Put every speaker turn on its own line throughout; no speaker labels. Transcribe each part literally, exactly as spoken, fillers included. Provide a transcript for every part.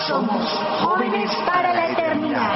Somos jóvenes para la eternidad.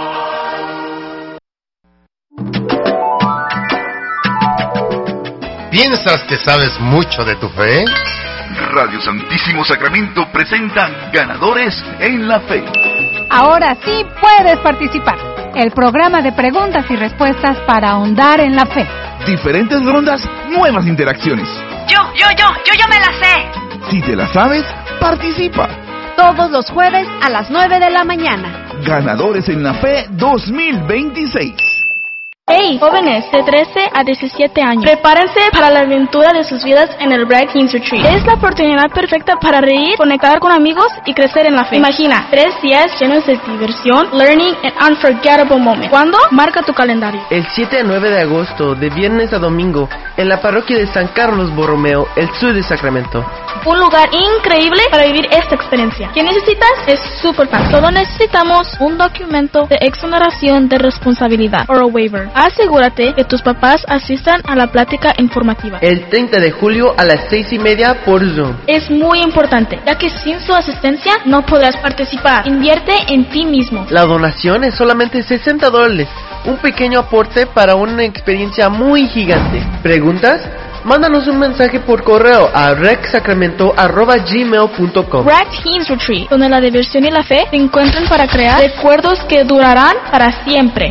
¿Piensas que sabes mucho de tu fe?
Radio Santísimo Sacramento presenta Ganadores en la Fe.
Ahora sí puedes participar. El programa de preguntas y respuestas para ahondar en la fe.
Diferentes rondas, nuevas interacciones.
Yo, yo, yo, yo, yo me la sé.
Si te la sabes, participa.
Todos los jueves a las nueve de la mañana.
Ganadores en la Fe dos mil veintiséis.
Hey, jóvenes de trece a diecisiete años, prepárense para la aventura de sus vidas en el Bright Teens Retreat. Es la oportunidad perfecta para reír, conectar con amigos y crecer en la fe. Imagina, tres días llenos de diversión, learning and unforgettable moments. ¿Cuándo? Marca tu calendario.
El siete a nueve de agosto, de viernes a domingo, en la parroquia de San Carlos Borromeo, el sur de Sacramento.
Un lugar increíble para vivir esta experiencia. ¿Qué necesitas? Es súper fácil. Solo necesitamos un documento de exoneración de responsabilidad, o a waiver. Asegúrate que tus papás asistan a la plática informativa.
El treinta de julio a las seis y media por Zoom.
Es muy importante, ya que sin su asistencia no podrás participar. Invierte en ti mismo.
La donación es solamente sesenta dólares. Un pequeño aporte para una experiencia muy gigante. ¿Preguntas? Mándanos un mensaje por correo a recsacramento arroba gmail punto com.
Bright Teens Retreat, donde la diversión y la fe se encuentran para crear recuerdos que durarán para siempre.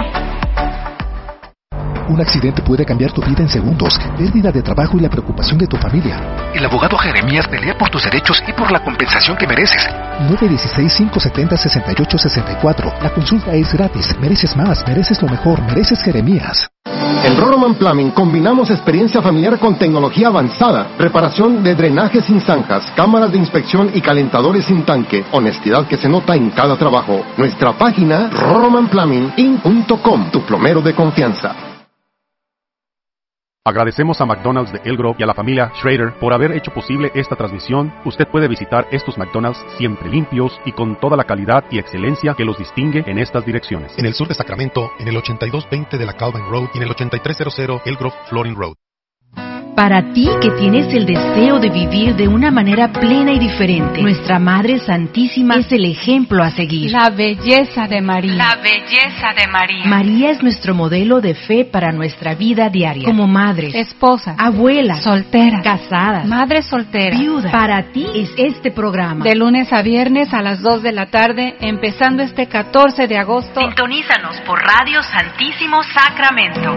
Un accidente puede cambiar tu vida en segundos, pérdida de trabajo y la preocupación de tu familia.
El abogado Jeremías pelea por tus derechos y por la compensación que mereces.
nueve uno seis, cinco siete cero, seis ocho seis cuatro. La consulta es gratis. Mereces más, mereces lo mejor, mereces Jeremías.
En Roroman Plumbing combinamos experiencia familiar con tecnología avanzada, reparación de drenajes sin zanjas, cámaras de inspección y calentadores sin tanque, honestidad que se nota en cada trabajo. Nuestra página roroman plumbing inc punto com, tu plomero de confianza.
Agradecemos a McDonald's de El Grove y a la familia Schrader por haber hecho posible esta transmisión. Usted puede visitar estos McDonald's siempre limpios y con toda la calidad y excelencia que los distingue en estas direcciones.
En el sur de Sacramento, en el ochenta y dos veinte de la Calvin Road y en el ochenta y tres cero El Grove Flooring Road.
Para ti que tienes el deseo de vivir de una manera plena y diferente, nuestra Madre Santísima es el ejemplo a seguir.
La belleza de María.
La belleza de María.
María es nuestro modelo de fe para nuestra vida diaria. Como madre,
esposa,
abuela,
soltera,
casada,
madre soltera,
viuda. Para ti es este programa.
De lunes a viernes a las dos de la tarde, empezando este catorce de agosto.
Sintonízanos por Radio Santísimo Sacramento.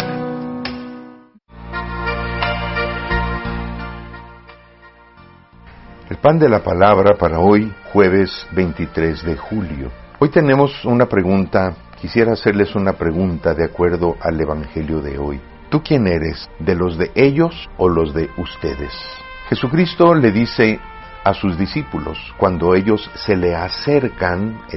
El pan de la palabra para hoy, jueves veintitrés de julio. Hoy tenemos una pregunta, quisiera hacerles una pregunta de acuerdo al evangelio de hoy. ¿Tú quién eres? ¿De los de ellos o los de ustedes? Jesucristo le dice a sus discípulos, cuando ellos se le acercan